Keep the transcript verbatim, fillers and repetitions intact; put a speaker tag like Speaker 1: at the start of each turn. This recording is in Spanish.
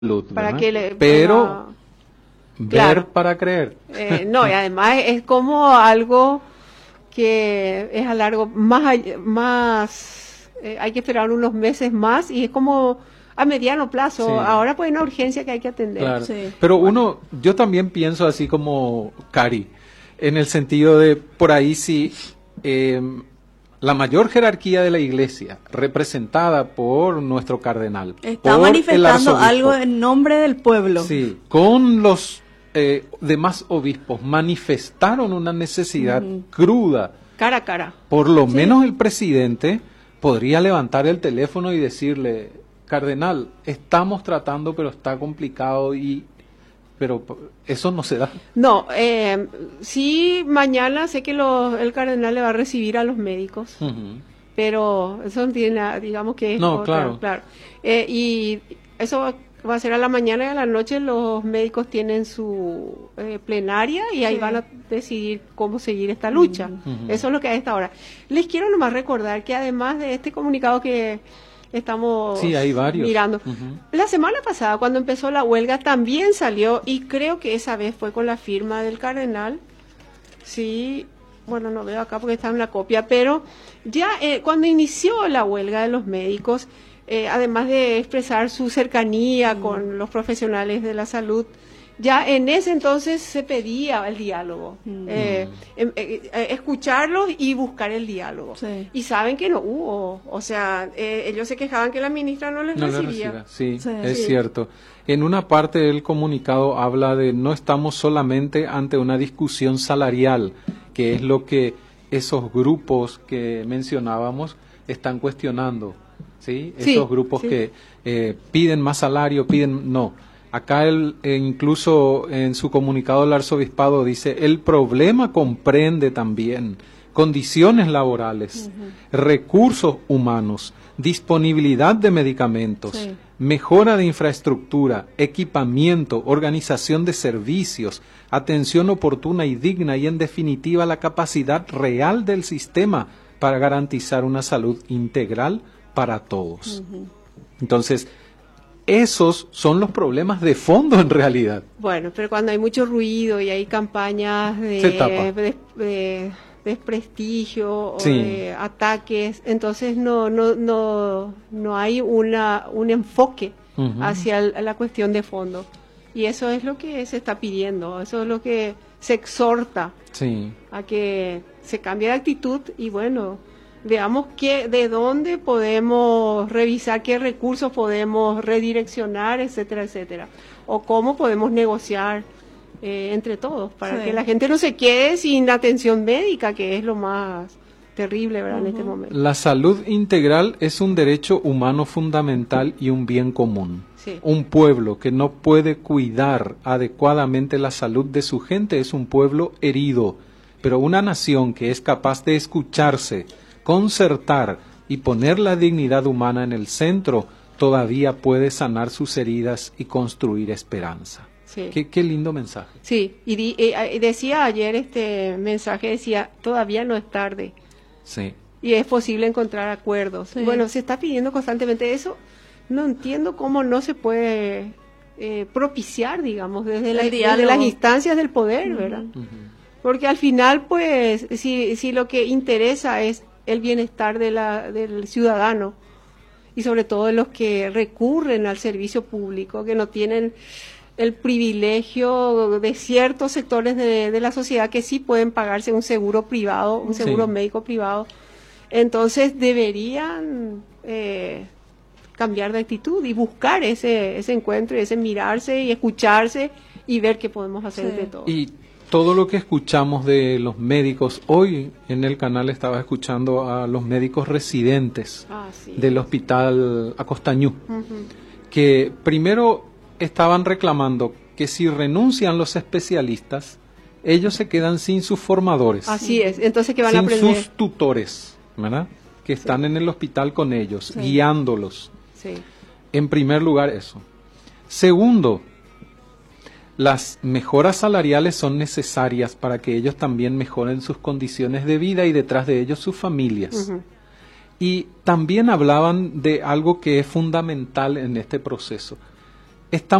Speaker 1: salud,
Speaker 2: para que le,
Speaker 1: pero
Speaker 2: para,
Speaker 1: ver
Speaker 2: claro,
Speaker 1: para creer.
Speaker 2: Eh, no, y además es como algo que es a largo, más, all- más eh, hay que esperar unos meses más y es como a mediano plazo.
Speaker 1: Sí.
Speaker 2: Ahora pues hay una urgencia que hay que atender.
Speaker 1: Claro.
Speaker 3: Sí.
Speaker 1: Pero uno, yo también pienso así como Cari, en el sentido de, por ahí sí, eh, la mayor jerarquía de la iglesia, representada por nuestro cardenal,
Speaker 3: Está
Speaker 1: por el
Speaker 3: manifestando
Speaker 1: arzobispo,
Speaker 3: algo en nombre del pueblo.
Speaker 1: sí, con los eh, demás obispos, manifestaron una necesidad
Speaker 3: Ujú.
Speaker 1: cruda.
Speaker 2: Cara a cara.
Speaker 1: Por lo
Speaker 3: Sí.
Speaker 1: menos el presidente podría levantar el teléfono y decirle, cardenal, estamos tratando, pero está complicado y pero eso no se da.
Speaker 2: No, eh, sí, mañana sé que los, el cardenal le va a recibir a los médicos,
Speaker 1: Ujú.
Speaker 2: pero eso no tiene nada, digamos que es
Speaker 1: No,
Speaker 2: otra-
Speaker 1: claro.
Speaker 2: Eh, y eso va, va a ser a la mañana y a la noche los médicos tienen su eh, plenaria y ahí
Speaker 3: Sí.
Speaker 2: van a decidir cómo seguir esta lucha.
Speaker 1: Ujú.
Speaker 2: Eso es lo que hay hasta ahora. Les quiero nomás recordar que además de este comunicado que estamos
Speaker 1: Sí, hay varios.
Speaker 2: mirando,
Speaker 1: Ujú.
Speaker 2: la semana pasada cuando empezó la huelga también salió, y creo que esa vez fue con la firma del cardenal, sí, bueno, no veo acá porque está en la copia, pero ya eh, cuando inició la huelga de los médicos, eh, además de expresar su cercanía con los profesionales de la salud, ya en ese entonces se pedía el diálogo,
Speaker 3: Mm.
Speaker 2: eh, em- eh, eh, escucharlos y buscar el diálogo.
Speaker 3: Sí.
Speaker 2: Y saben que no hubo, o sea, eh, ellos se quejaban que la ministra no les
Speaker 1: No le
Speaker 2: recibía.
Speaker 1: reciba. Sí,
Speaker 3: Sí.
Speaker 1: es
Speaker 2: Sí.
Speaker 1: cierto. En una parte del comunicado habla de no estamos solamente ante una discusión salarial, que es lo que esos grupos que mencionábamos están cuestionando, ¿sí?
Speaker 2: Sí,
Speaker 1: Esos grupos
Speaker 2: sí.
Speaker 1: que eh, piden más salario, piden no. Acá él, eh, incluso en su comunicado el arzobispado dice, el problema comprende también condiciones laborales, recursos humanos, disponibilidad de medicamentos,
Speaker 3: Sí.
Speaker 1: mejora de infraestructura, equipamiento, organización de servicios, atención oportuna y digna y en definitiva la capacidad real del sistema para garantizar una salud integral para todos. Entonces, esos son los problemas de fondo en realidad.
Speaker 2: Bueno, pero cuando hay mucho ruido y hay campañas de,
Speaker 1: Se tapa.
Speaker 2: de- de desprestigio o
Speaker 1: Sí.
Speaker 2: de ataques, entonces no no no no hay una un enfoque
Speaker 1: Ujú.
Speaker 2: hacia el- la cuestión de fondo. Y eso es lo que se está pidiendo, eso es lo que se exhorta
Speaker 1: Sí.
Speaker 2: a que se cambie de actitud y bueno, veamos qué, de dónde podemos revisar, qué recursos podemos redireccionar, etcétera, etcétera, o cómo podemos negociar eh, entre todos para
Speaker 3: Sí.
Speaker 2: que la gente no se quede sin atención médica, que es lo más terrible, ¿verdad? En este momento.
Speaker 1: La salud integral es un derecho humano fundamental y un bien común.
Speaker 2: Sí.
Speaker 1: Un pueblo que no puede cuidar adecuadamente la salud de su gente es un pueblo herido, pero una nación que es capaz de escucharse, concertar y poner la dignidad humana en el centro, todavía puede sanar sus heridas y construir esperanza.
Speaker 2: Sí.
Speaker 1: Qué, qué lindo mensaje.
Speaker 2: Sí, y, di- eh, eh, decía ayer este mensaje, decía, todavía no es tarde.
Speaker 1: Sí.
Speaker 2: Y es posible encontrar acuerdos.
Speaker 3: Sí.
Speaker 2: Bueno, se está pidiendo constantemente eso. No entiendo cómo no se puede eh, propiciar, digamos, desde, la-
Speaker 3: El
Speaker 2: desde
Speaker 3: diálogo.
Speaker 2: las instancias del poder, ¿verdad?
Speaker 1: Ujú.
Speaker 2: Porque al final, pues, si, si lo que interesa es el bienestar de la, del ciudadano y sobre todo de los que recurren al servicio público, que no tienen el privilegio de ciertos sectores de, de la sociedad que sí pueden pagarse un seguro privado, un
Speaker 1: Sí.
Speaker 2: seguro médico privado, entonces deberían eh, cambiar de actitud y buscar ese, ese encuentro, y ese mirarse y escucharse y ver qué podemos hacer
Speaker 3: Sí.
Speaker 2: entre todos.
Speaker 1: Y todo lo que escuchamos de los médicos, hoy en el canal estaba escuchando a los médicos residentes
Speaker 2: Ah, sí.
Speaker 1: del hospital Acostañú,
Speaker 2: Ujú.
Speaker 1: que primero estaban reclamando que si renuncian los especialistas, ellos se quedan sin sus formadores,
Speaker 2: Así es, entonces que van a
Speaker 1: sin
Speaker 2: aprender.
Speaker 1: sus tutores, ¿verdad? Que están en el hospital con ellos,
Speaker 3: Sí.
Speaker 1: guiándolos.
Speaker 2: Sí.
Speaker 1: En primer lugar, eso. Segundo, las mejoras salariales son necesarias para que ellos también mejoren sus condiciones de vida y detrás de ellos sus familias.
Speaker 2: Ujú.
Speaker 1: Y también hablaban de algo que es fundamental en este proceso. estamos